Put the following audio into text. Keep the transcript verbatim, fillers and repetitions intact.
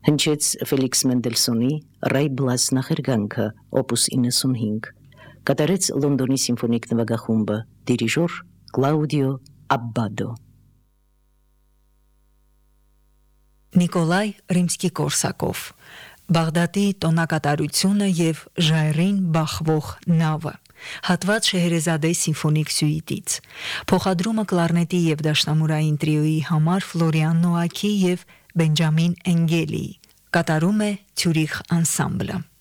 Հնչեց Ֆելիքս Մենդելսոնի Ռայ Բլաս նախերգանքը օպուս իննսունհինգ, կատարեց Լոնդոնի սիմֆոնիկ նվագախումբը, դիրիժոր Կլաուդիո Աբբադո։ Նիկոլայ Ռիմսկի-Կորսակով, Բաղդադի տոնակատարությունը և ժայռին բախվող նավը, հատված Շեհերեզադե սիմֆոնիկ սյուիտից, փոխադրումը կլարնետի և դաշնամուրային տրիոյի համար Ֆլորիան Նոակի և Բենջամին Էնգելիի, կատարում է Ցյուրիխ անսամբլը։